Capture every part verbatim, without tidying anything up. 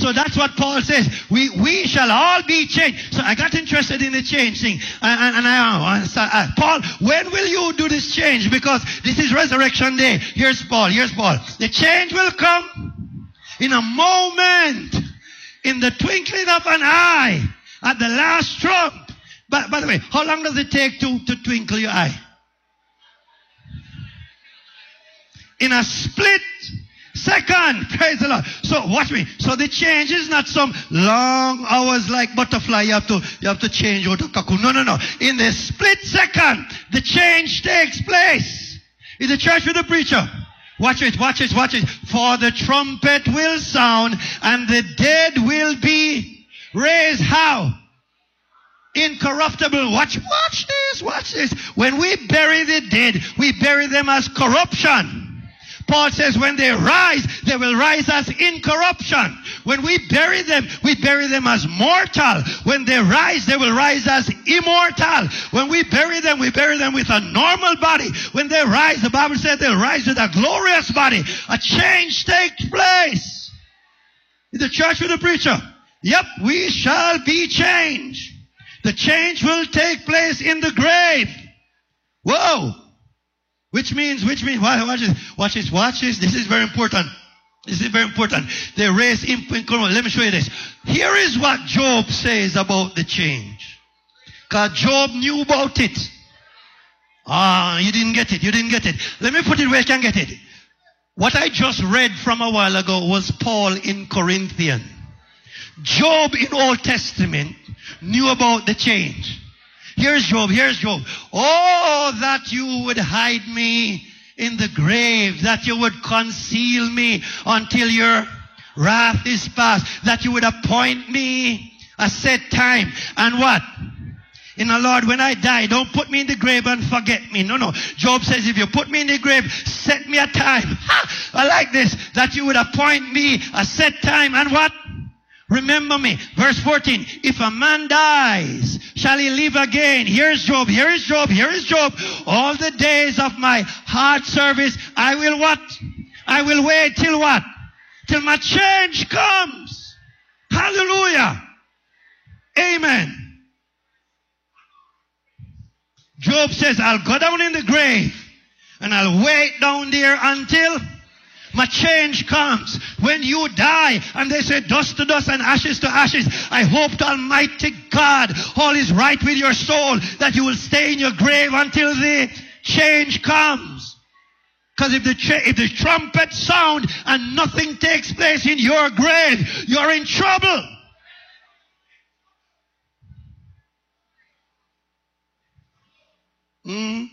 So that's what Paul says. We we shall all be changed. So I got interested in the change thing. And, and, and I, I, I Paul, when will you do this change? Because this is resurrection day. Here's Paul. Here's Paul. The change will come in a moment, in the twinkling of an eye, at the last trump. But by the way, how long does it take to, to twinkle your eye? In a split second. Praise the Lord. So watch me. So the change is not some long hours like butterfly. You have to you have to change out of cocoon. No, no, no. In the split second, the change takes place. In the church with the preacher. Watch it, watch it, watch it. For the trumpet will sound and the dead will be raised. How? Incorruptible. Watch, watch this, watch this. When we bury the dead, we bury them as corruption. Paul says when they rise, they will rise as incorruption. When we bury them, we bury them as mortal. When they rise, they will rise as immortal. When we bury them, we bury them with a normal body. When they rise, the Bible says they'll rise with a glorious body. A change takes place. In the church with the preacher. Yep, we shall be changed. The change will take place in the grave. Whoa. Which means, which means, watch this, watch this, watch this. This is very important. This is very important. They raise incorruptible. Let me show you this. Here is what Job says about the change. Because Job knew about it. Ah, you didn't get it. You didn't get it. Let me put it where you can get it. What I just read from a while ago was Paul in Corinthians. Job in Old Testament knew about the change. Here's Job, here's Job. Oh, that you would hide me in the grave, that you would conceal me until your wrath is past, that you would appoint me a set time. And what? In the Lord, when I die, don't put me in the grave and forget me. No, no. Job says, if you put me in the grave, set me a time. Ha! I like this. That you would appoint me a set time. And what? Remember me. Verse fourteen. If a man dies, shall he live again? Here's Job. Here is Job. Here is Job. All the days of my hard service, I will what? I will wait till what? Till my change comes. Hallelujah. Amen. Job says, I'll go down in the grave and I'll wait down there until my change comes. When you die, and they say dust to dust and ashes to ashes, I hope to Almighty God, all is right with your soul, that you will stay in your grave until the change comes. Because if the, if the trumpet sound and nothing takes place in your grave, you're in trouble. Mm.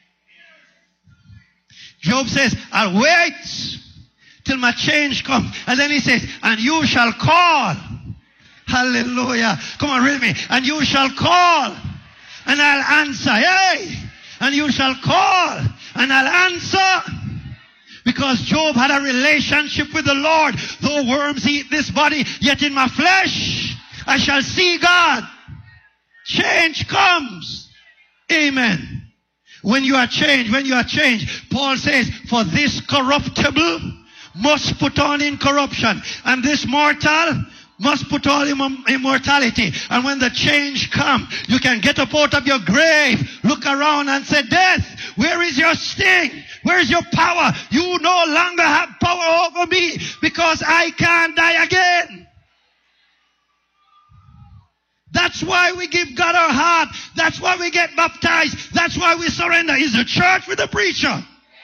Job says, I'll wait till my change comes. And then he says, and you shall call. Hallelujah. Come on, read me. And you shall call, and I'll answer. Hey! And you shall call, and I'll answer. Because Job had a relationship with the Lord. Though worms eat this body, yet in my flesh I shall see God. Change comes. Amen. When you are changed, when you are changed, Paul says, for this corruptible must put on incorruption, and this mortal must put on immortality. And when the change comes, you can get up out of your grave, look around and say, death, where is your sting? Where is your power? You no longer have power over me, because I can't die again. That's why we give God our heart. That's why we get baptized. That's why we surrender. Is the church with the preacher?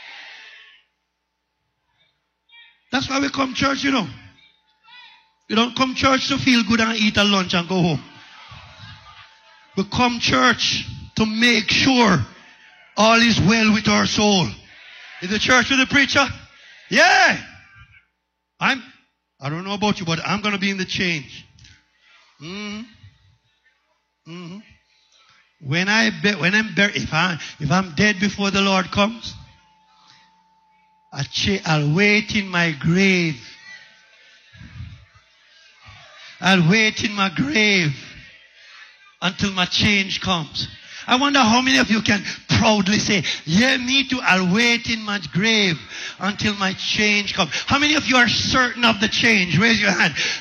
That's why we come church, you know. We don't come church to feel good and eat a lunch and go home. We come church to make sure all is well with our soul. Is the church with the preacher? Yeah. I'm, I don't know about you, but I'm going to be in the change. Mm-hmm. Mm-hmm. When I be, when I'm buried, if I if I'm dead before the Lord comes, I ch- I'll wait in my grave. I'll wait in my grave until my change comes. I wonder how many of you can proudly say, yeah, me too, I'll wait in my grave until my change comes. How many of you are certain of the change? Raise your hand.